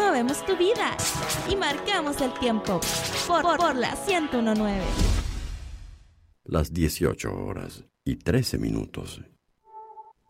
movemos tu vida y marcamos el tiempo por la 101.9. Las 18:13 minutos